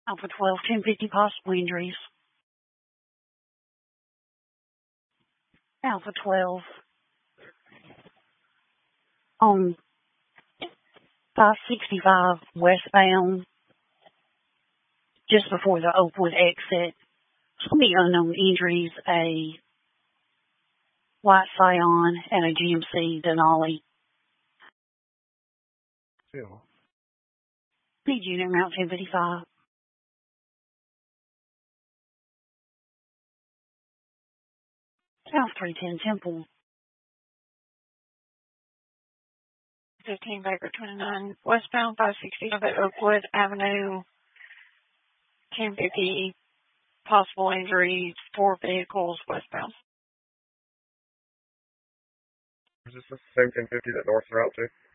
Alpha 12, 1050 possible injuries. Alpha 12 on 565 westbound, just before the Oakwood exit. Some of the unknown injuries, a white Scion and a GMC Denali. Phil. Need unit Route 1055. South 310 Temple. 15 Baker 29, westbound 560 at Oakwood Avenue, 1050, possible injuries, 4 vehicles westbound. Is this the same 1050 that North's route to?